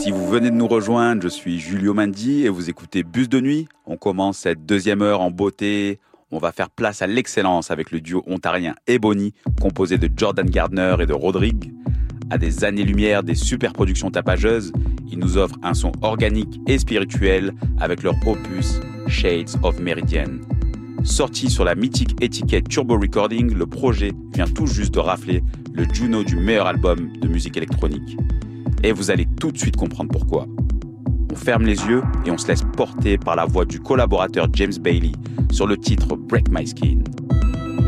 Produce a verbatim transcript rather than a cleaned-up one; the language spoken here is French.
Si vous venez de nous rejoindre, je suis Julio Mandi et vous écoutez Bus de nuit. On commence cette deuxième heure en beauté. On va faire place à l'excellence avec le duo ontarien Ebony, composé de Jordan Gardner et de Rodrigue. À des années-lumière des super productions tapageuses, ils nous offrent un son organique et spirituel avec leur opus Shades of Meridian. Sorti sur la mythique étiquette Turbo Recording, le projet vient tout juste de rafler le Juno du meilleur album de musique électronique. Et vous allez tout de suite comprendre pourquoi. On ferme les yeux et on se laisse porter par la voix du collaborateur James Bailey sur le titre Break My Skin.